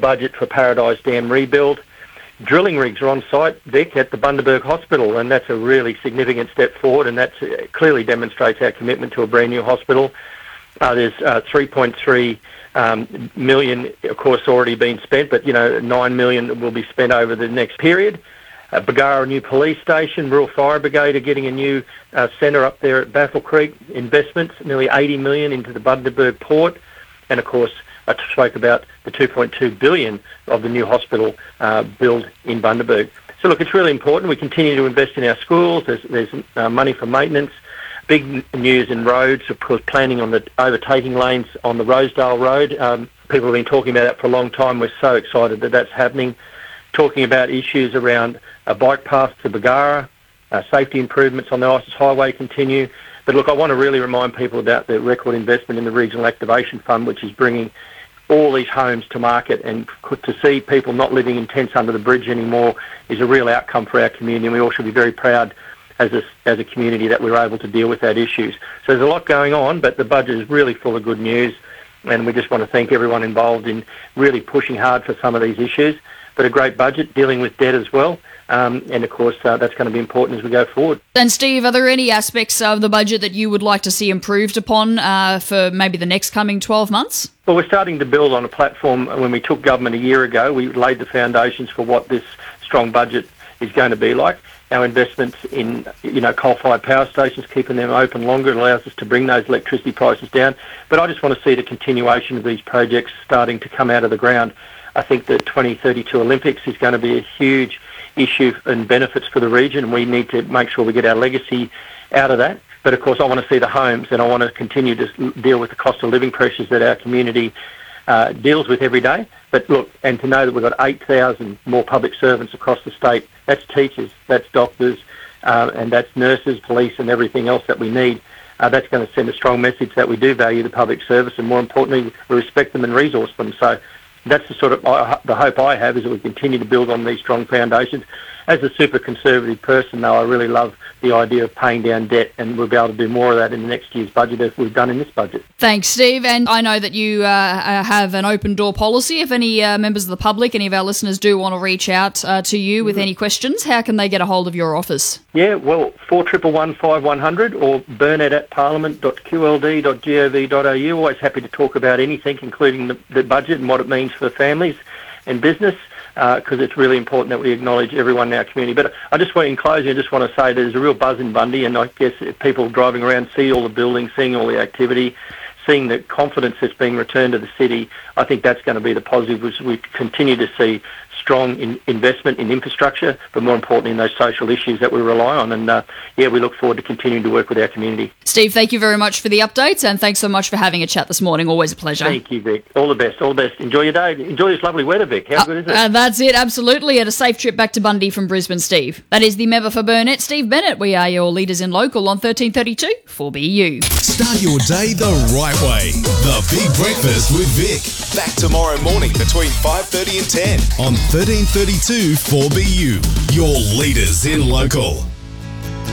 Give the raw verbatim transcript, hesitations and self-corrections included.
budget for Paradise Dam rebuild. Drilling rigs are on site, Vic, at the Bundaberg Hospital, and that's a really significant step forward, and that clearly demonstrates our commitment to a brand new hospital. Uh, there's uh, three point three um, million, of course, already been spent, but, you know, nine million will be spent over the next period. Uh, Bargara, a new police station, Rural Fire Brigade are getting a new uh, centre up there at Baffle Creek. Investments, nearly eighty million into the Bundaberg Port, and, of course, I spoke about the two point two billion dollars of the new hospital uh, build in Bundaberg. So, look, it's really important. We continue to invest in our schools. There's, there's uh, money for maintenance. Big news in roads, of course, planning on the overtaking lanes on the Rosedale Road. Um, people have been talking about that for a long time. We're so excited that that's happening. Talking about issues around a bike path to Bargara, uh, safety improvements on the Isis Highway continue. But, look, I want to really remind people about the record investment in the Regional Activation Fund, which is bringing all these homes to market, and to see people not living in tents under the bridge anymore is a real outcome for our community, and we all should be very proud as a, as a community that we're able to deal with that issues. So there's a lot going on, but the budget is really full of good news, and we just want to thank everyone involved in really pushing hard for some of these issues. But a great budget, dealing with debt as well. Um, and, of course, uh, that's going to be important as we go forward. And, Steve, are there any aspects of the budget that you would like to see improved upon uh, for maybe the next coming twelve months? Well, we're starting to build on a platform. When we took government a year ago, we laid the foundations for what this strong budget is going to be like. Our investments in, you know, coal-fired power stations, keeping them open longer, allows us to bring those electricity prices down. But I just want to see the continuation of these projects starting to come out of the ground. I think the twenty thirty-two Olympics is going to be a huge issue and benefits for the region. We need to make sure we get our legacy out of that. But, of course, I want to see the homes, and I want to continue to deal with the cost of living pressures that our community uh, deals with every day. But, look, and to know that we've got eight thousand more public servants across the state, that's teachers, that's doctors, uh, and that's nurses, police, and everything else that we need. Uh, that's going to send a strong message that we do value the public service, and more importantly, we respect them and resource them. So that's the sort of uh, the hope I have, is that we continue to build on these strong foundations. As a super conservative person, though, I really love the idea of paying down debt, and we'll be able to do more of that in the next year's budget as we've done in this budget. Thanks, Steve. And I know that you uh, have an open door policy. If any uh, members of the public, any of our listeners do want to reach out uh, to you with mm-hmm. any questions, how can they get a hold of your office? Yeah, well, four one one, five one zero zero or burnett at parliament dot q l d dot gov dot a u. Always happy to talk about anything, including the, the budget and what it means for families and business, because uh, it's really important that we acknowledge everyone in our community. But I just want, in closing, I just want to say there's a real buzz in Bundy, and I guess if people driving around see all the buildings, seeing all the activity, seeing the confidence that's being returned to the city, I think that's going to be the positive, as we continue to see strong in investment in infrastructure, but more importantly in those social issues that we rely on. And, uh, yeah, we look forward to continuing to work with our community. Steve, thank you very much for the updates, and thanks so much for having a chat this morning. Always a pleasure. Thank you, Vic. All the best. All the best. Enjoy your day. Enjoy this lovely weather, Vic. How uh, good is it? And that's it, absolutely. And a safe trip back to Bundy from Brisbane, Steve. That is the member for Burnett, Steve Bennett. We are your leaders in local on thirteen thirty-two four B U. Start your day the right way. The Big Breakfast with Vic. Back tomorrow morning between five thirty and ten on thirteen thirty-two four B U. Your leaders in local.